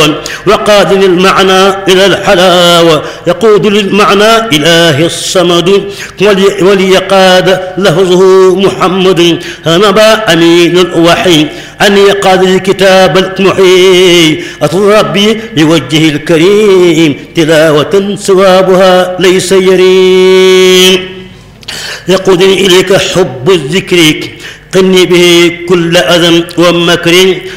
الحلاوة وقاد للمعنى إلى الحلاوة يقود للمعنى إله الصمد وليقاد لفظه محمد نبا أمين الوحي أن يقاد الكتاب المحيي أطلب ربي بوجهه الكريم تلاوة ثوابها ليس يريم يقودني إليك حب الذكر قني به كل أذى ومكر